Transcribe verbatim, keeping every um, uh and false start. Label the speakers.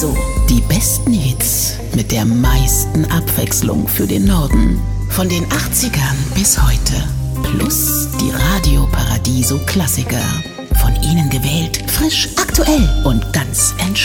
Speaker 1: Paradiso. Die besten Hits mit der meisten Abwechslung für den Norden. Von den achtzigern bis heute. Plus die Radio Paradiso Klassiker. Von Ihnen gewählt, frisch, aktuell und ganz entspannt.